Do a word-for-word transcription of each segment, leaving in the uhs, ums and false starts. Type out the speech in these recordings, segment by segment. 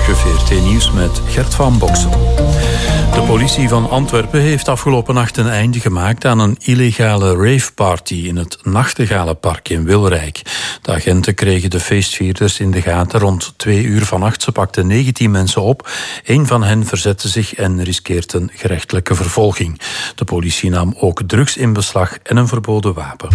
Goedemorgen, V R T Nieuws met Gert van Boksen. De politie van Antwerpen heeft afgelopen nacht een einde gemaakt aan een illegale raveparty in het Nachtegalenpark in Wilrijk. De agenten kregen de feestvierders in de gaten rond twee uur vannacht. Ze pakten negentien mensen op. Eén van hen verzette zich en riskeert een gerechtelijke vervolging. De politie nam ook drugs in beslag en een verboden wapen.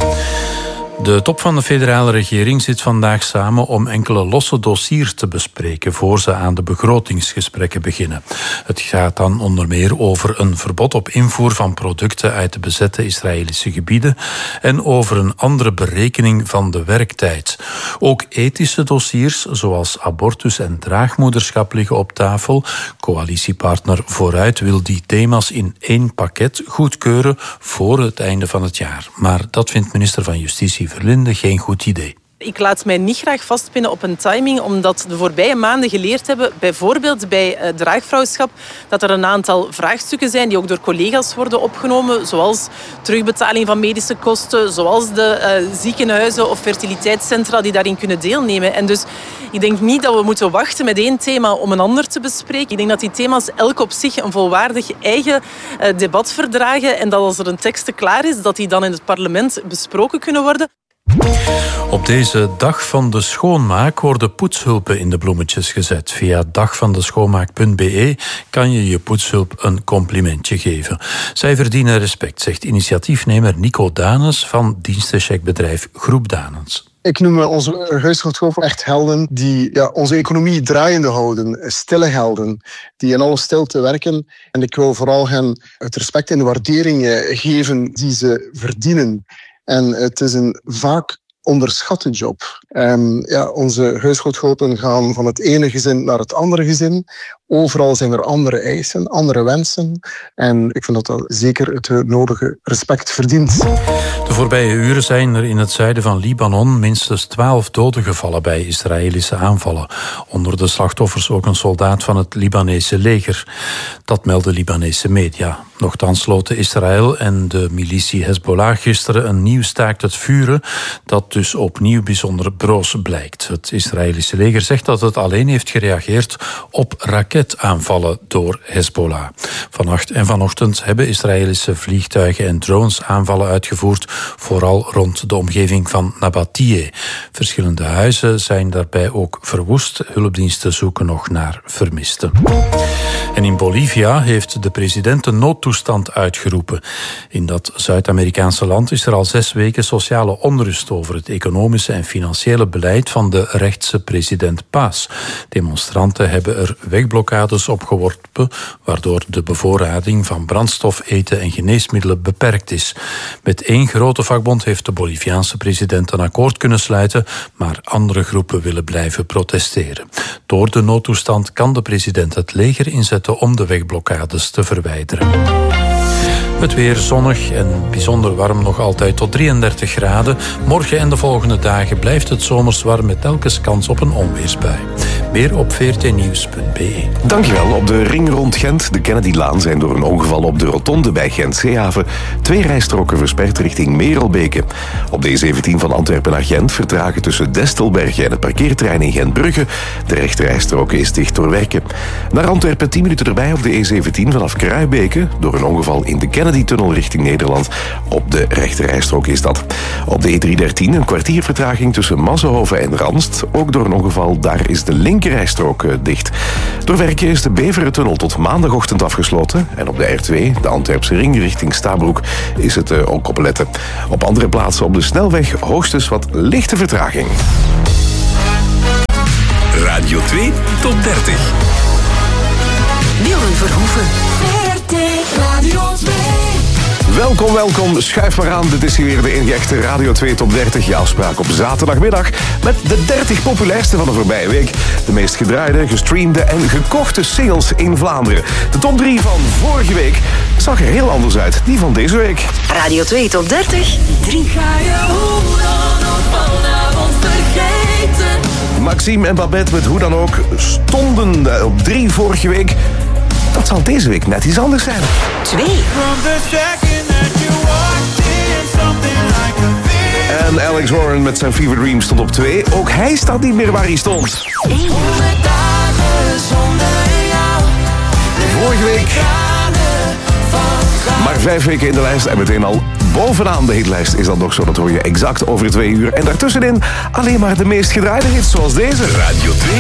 De top van de federale regering zit vandaag samen om enkele losse dossiers te bespreken voor ze aan de begrotingsgesprekken beginnen. Het gaat dan onder meer over een verbod op invoer van producten uit de bezette Israëlische gebieden en over een andere berekening van de werktijd. Ook ethische dossiers zoals abortus en draagmoederschap liggen op tafel. Coalitiepartner Vooruit wil die thema's in één pakket goedkeuren voor het einde van het jaar. Maar dat vindt minister van Justitie Verlinde geen goed idee. Ik laat mij niet graag vastpinnen op een timing, omdat de voorbije maanden geleerd hebben, bijvoorbeeld bij uh, draagvrouwschap, dat er een aantal vraagstukken zijn die ook door collega's worden opgenomen, zoals terugbetaling van medische kosten, zoals de uh, ziekenhuizen of fertiliteitscentra die daarin kunnen deelnemen. En dus ik denk niet dat we moeten wachten met één thema om een ander te bespreken. Ik denk dat die thema's elk op zich een volwaardig eigen uh, debat verdragen en dat als er een tekst klaar is, dat die dan in het parlement besproken kunnen worden. Op deze dag van de schoonmaak worden poetshulpen in de bloemetjes gezet. Via dagvandeschoonmaak punt b e kan je je poetshulp een complimentje geven. Zij verdienen respect, zegt initiatiefnemer Nico Danes van dienstencheckbedrijf Groep Danes. Ik noem onze huishoudhulpen echt helden die ja, onze economie draaiende houden. Stille helden, die in alle stilte werken. En ik wil vooral hen het respect en de waardering geven die ze verdienen. En het is een vaak onderschatte job. Um, ja, onze huishoudhulpen gaan van het ene gezin naar het andere gezin. Overal zijn er andere eisen, andere wensen. En ik vind dat dat zeker het nodige respect verdient. De voorbije uren zijn er in het zuiden van Libanon minstens twaalf doden gevallen bij Israëlische aanvallen. Onder de slachtoffers ook een soldaat van het Libanese leger. Dat melden Libanese media. Nochtans sloten Israël en de militie Hezbollah gisteren een nieuw staakt het vuren, dat dus opnieuw bijzonder broos blijkt. Het Israëlische leger zegt dat het alleen heeft gereageerd op raketaanvallen door Hezbollah. Vannacht en vanochtend hebben Israëlische vliegtuigen en drones aanvallen uitgevoerd, vooral rond de omgeving van Nabatie. Verschillende huizen zijn daarbij ook verwoest. Hulpdiensten zoeken nog naar vermisten. En in Bolivia heeft de president een noodtoestand uitgeroepen. In dat Zuid-Amerikaanse land is er al zes weken sociale onrust over het economische en financiële beleid van de rechtse president Paz. Demonstranten hebben er wegblokkades opgeworpen, waardoor de bevoorrading van brandstof, eten en geneesmiddelen beperkt is. Met één grote vakbond heeft de Boliviaanse president een akkoord kunnen sluiten, maar andere groepen willen blijven protesteren. Door de noodtoestand kan de president het leger inzetten om de wegblokkades te verwijderen. Het weer zonnig en bijzonder warm nog altijd tot drieëndertig graden. Morgen en de volgende dagen blijft het zomers warm met telkens kans op een onweersbui. Meer op v r t nieuws punt b e. Dankjewel. Op de ring rond Gent, de Kennedylaan, zijn door een ongeval op de rotonde bij Gent-Zeehaven twee rijstroken versperd richting Merelbeke. Op de E zeventien van Antwerpen naar Gent vertragen tussen Destelbergen en het parkeerterrein in Gentbrugge. De rechterrijstrook is dicht door werken. Naar Antwerpen tien minuten erbij op de E zeventien vanaf Kruibeke. Door een ongeval in de Kennedy-tunnel richting Nederland. Op de rechterrijstrook is dat. Op de E driehonderddertien een kwartier vertraging tussen Massenhoven en Ranst. Ook door een ongeval, daar is de linkerrijstrook dicht. Door werken is de Beverentunnel tot maandagochtend afgesloten. En op de R twee, de Antwerpse ring richting Stabroek, is het uh, ook opletten. Op andere plaatsen op de snelweg hoogstens wat lichte vertraging. Radio twee Top dertig. Nielen Verhoeven. V R T Radio twee. Welkom, welkom. Schuif maar aan. Dit is hier weer de ingeëchte Radio twee Top dertig. Je afspraak op zaterdagmiddag met de dertig populairste van de voorbije week. De meest gedraaide, gestreamde en gekochte singles in Vlaanderen. De top drie van vorige week zag er heel anders uit. Die van deze week. Radio twee Top dertig. drie. Ga je hoe dan ook vanavond vergeten? Maxime en Babette met Hoe dan ook stonden op drie vorige week. Dat zal deze week net iets anders zijn. twee. En Alex Warren met zijn Fever Dream stond op twee. Ook hij staat niet meer waar hij stond. honderd dagen vorige week. Maar vijf weken in de lijst en meteen al bovenaan de hitlijst is dat nog zo. Dat hoor je exact over twee uur. En daartussenin alleen maar de meest gedraaide hits zoals deze. Radio twee.